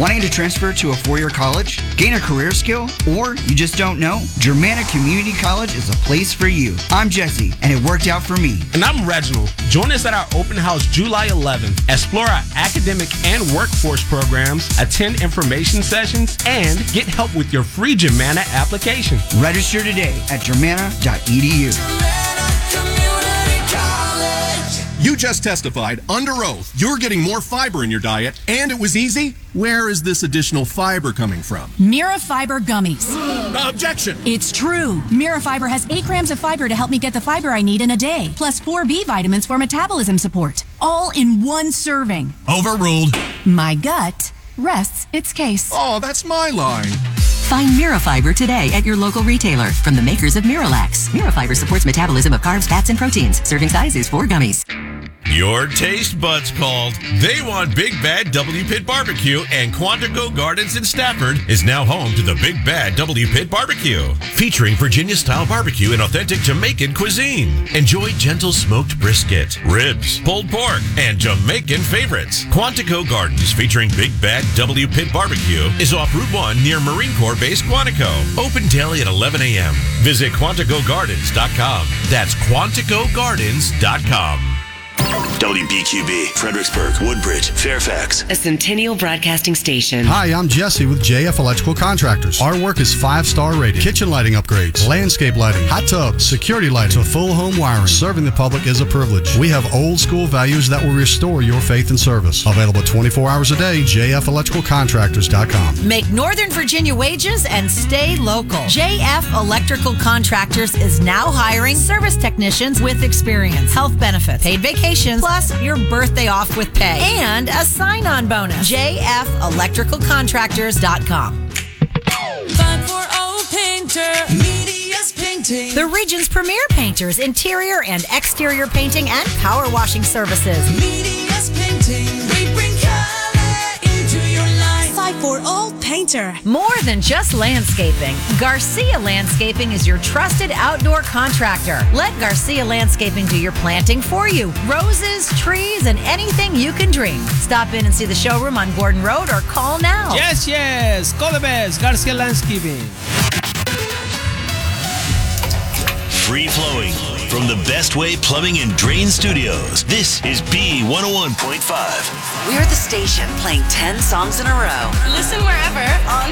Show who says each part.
Speaker 1: Wanting to transfer to a four-year college? Gain a career skill? Or you just don't know? Germanna Community College is a place for you. I'm Jesse, and it worked out for me.
Speaker 2: And I'm Reginald. Join us at our open house July 11th. Explore our academic and workforce programs, attend information sessions, and get help with your free Germanna application.
Speaker 1: Register today at germanna.edu.
Speaker 3: You just testified under oath you're getting more fiber in your diet, and it was easy? Where is this additional fiber coming from?
Speaker 4: Mira Fiber Gummies.
Speaker 3: Objection!
Speaker 4: It's true. Mira Fiber has 8 grams of fiber to help me get the fiber I need in a day, plus 4 B vitamins for metabolism support, all in one serving.
Speaker 3: Overruled.
Speaker 4: My gut rests its case.
Speaker 3: Oh, that's my line.
Speaker 5: Find Mirafiber today at your local retailer from the makers of Miralax. Mirafiber supports metabolism of carbs, fats, and proteins. Serving size is 4 gummies.
Speaker 6: Your taste buds called. They want Big Bad W Pit Barbecue, and Quantico Gardens in Stafford is now home to the Big Bad W Pit Barbecue, featuring Virginia-style barbecue and authentic Jamaican cuisine. Enjoy gentle smoked brisket, ribs, pulled pork, and Jamaican favorites. Quantico Gardens, featuring Big Bad W Pit Barbecue, is off Route 1 near Marine Corps Base, Quantico. Open daily at 11 a.m. Visit QuanticoGardens.com. That's QuanticoGardens.com.
Speaker 7: WBQB, Fredericksburg, Woodbridge, Fairfax.
Speaker 8: A Centennial Broadcasting Station.
Speaker 9: Hi, I'm Jesse with JF Electrical Contractors. Our work is 5-star rated. Kitchen lighting upgrades, landscape lighting, hot tubs, security lighting, to full home wiring. Serving the public is a privilege. We have old school values that will restore your faith and service. Available 24 hours a day, JFElectricalContractors.com.
Speaker 10: Make Northern Virginia wages and stay local. JF Electrical Contractors is now hiring service technicians with experience, health benefits, paid vacations, plus your birthday off with pay, and a sign-on bonus. JFElectricalContractors.com.
Speaker 11: 540 Painter, Media's Painting.
Speaker 10: The region's premier painters, interior and exterior painting and power washing services.
Speaker 11: Media's Painting, we bring color into your life. 540 Painter.
Speaker 10: More than just landscaping, Garcia Landscaping is your trusted outdoor contractor. Let Garcia Landscaping do your planting for you. Roses, trees, and anything you can dream. Stop in and see the showroom on Gordon Road or call now.
Speaker 2: Yes. Call the best. Garcia Landscaping.
Speaker 7: Free flowing from the Best Way Plumbing and Drain Studios. This is B101.5.
Speaker 8: We're the station playing 10 songs in a row.
Speaker 11: Listen wherever on